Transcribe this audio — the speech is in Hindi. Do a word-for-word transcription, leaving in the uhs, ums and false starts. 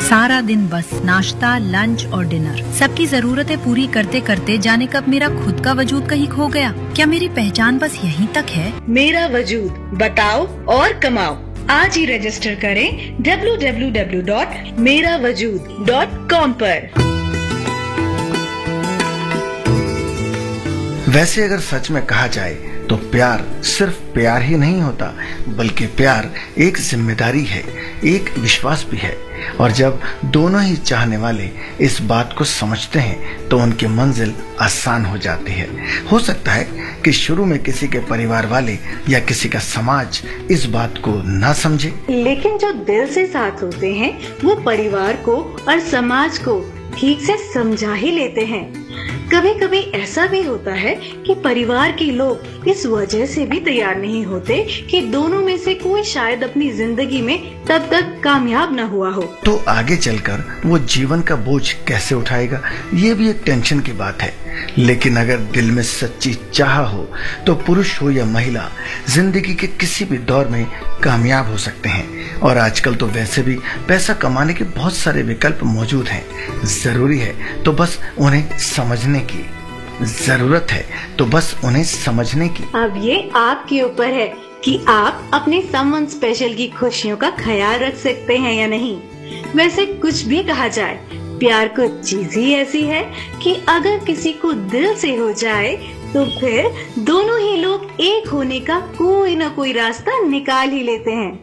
सारा दिन बस नाश्ता, लंच और डिनर, सबकी जरूरतें पूरी करते करते जाने कब मेरा खुद का वजूद कहीं खो गया। क्या मेरी पहचान बस यहीं तक है? मेरा वजूद, बताओ और कमाओ। आज ही रजिस्टर करें डब्ल्यू डब्ल्यू डब्ल्यू डॉट मेरा वजूद डॉट कॉम पर। वैसे अगर सच में कहा जाए तो प्यार सिर्फ प्यार ही नहीं होता, बल्कि प्यार एक जिम्मेदारी है, एक विश्वास भी है। और जब दोनों ही चाहने वाले इस बात को समझते हैं तो उनकी मंजिल आसान हो जाती है। हो सकता है कि शुरू में किसी के परिवार वाले या किसी का समाज इस बात को ना समझे, लेकिन जो दिल से साथ होते हैं वो परिवार को और समाज को ठीक से समझा ही लेते हैं। कभी कभी ऐसा भी होता है कि परिवार के लोग इस वजह से भी तैयार नहीं होते कि दोनों में से कोई शायद अपनी जिंदगी में तब तक कामयाब न हुआ हो। तो आगे चलकर वो जीवन का बोझ कैसे उठाएगा, ये भी एक टेंशन की बात है। लेकिन अगर दिल में सच्ची चाह हो तो पुरुष हो या महिला जिंदगी के किसी भी दौर में कामयाब हो सकते हैं। और आजकल तो वैसे भी पैसा कमाने के बहुत सारे विकल्प मौजूद हैं। जरूरी है तो बस उन्हें समझने की जरूरत है तो बस उन्हें समझने की। अब ये आपके ऊपर है कि आप अपने समवन स्पेशल की खुशियों का ख्याल रख सकते हैं या नहीं। वैसे कुछ भी कहा जाए, प्यार को चीज ही ऐसी है कि अगर किसी को दिल से हो जाए तो फिर दोनों ही लोग एक होने का कोई न कोई रास्ता निकाल ही लेते हैं।